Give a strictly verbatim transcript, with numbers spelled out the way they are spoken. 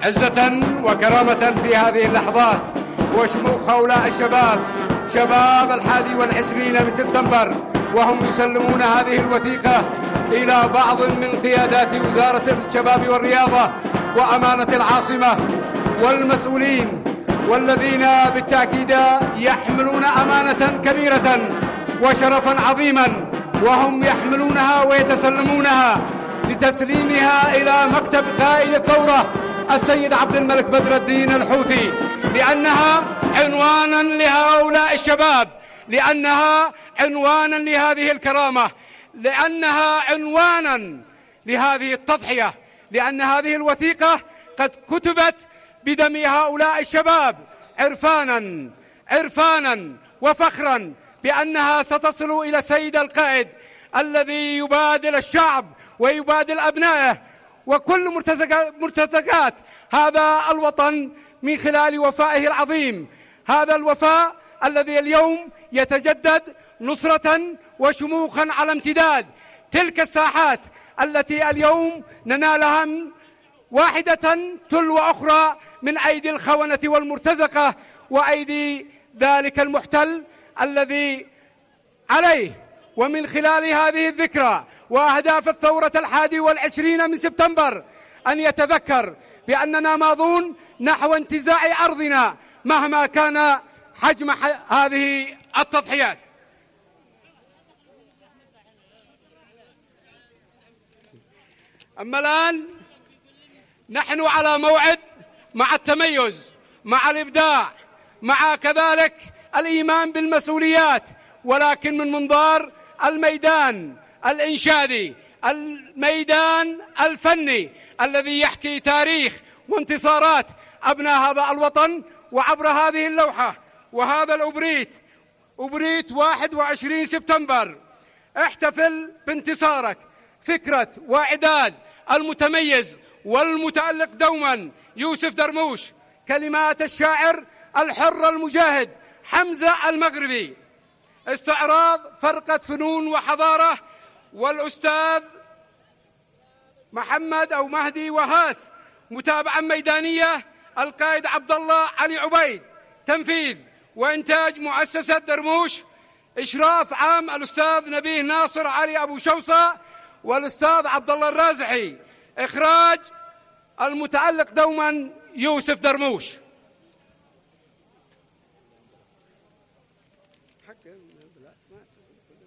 عزة وكرامة في هذه اللحظات وشموخ هؤلاء الشباب، شباب الحادي والعشرين من سبتمبر، وهم يسلمون هذه الوثيقة إلى بعض من قيادات وزارة الشباب والرياضة وأمانة العاصمة والمسؤولين، والذين بالتأكيد يحملون أمانة كبيرة وشرفا عظيما، وهم يحملونها ويتسلمونها لتسليمها إلى مكتب قائد الثورة السيد عبد الملك بدر الدين الحوثي، لأنها عنوانا لهؤلاء الشباب، لأنها عنوانا لهذه الكرامة، لأنها عنوانا لهذه التضحية، لأن هذه الوثيقة قد كتبت بدم هؤلاء الشباب عرفانا عرفانا وفخرا بأنها ستصل إلى السيد القائد الذي يبادل الشعب ويبادل أبنائه وكل مرتزقات هذا الوطن من خلال وفائه العظيم، هذا الوفاء الذي اليوم يتجدد نصرة وشموخا على امتداد تلك الساحات التي اليوم ننالها واحدة تلو أخرى من أيدي الخونة والمرتزقة وأيدي ذلك المحتل الذي عليه. ومن خلال هذه الذكرى وأهداف الثورة الحادي والعشرين من سبتمبر أن يتذكر بأننا ماضون نحو انتزاع أرضنا مهما كان حجم هذه التضحيات. أما الآن نحن على موعد مع التميز، مع الإبداع، مع كذلك الإيمان بالمسؤوليات، ولكن من منظار الميدان الإنشادي، الميدان الفني الذي يحكي تاريخ وانتصارات أبناء هذا الوطن. وعبر هذه اللوحة وهذا الأوبريت، أوبريت واحد وعشرين سبتمبر، احتفل بانتصارك. فكرة وإعداد المتميز والمتألق دوما يوسف درموش، كلمات الشاعر الحر المجاهد حمزة المغربي، استعراض فرقة فنون وحضارة والأستاذ محمد أو مهدي وهاس، متابعة ميدانية القائد عبد الله علي عبيد، تنفيذ وإنتاج مؤسسة درموش، إشراف عام الأستاذ نبيه ناصر علي أبو شوصة والأستاذ عبد الله الرازحي، إخراج المتألق دوما يوسف درموش.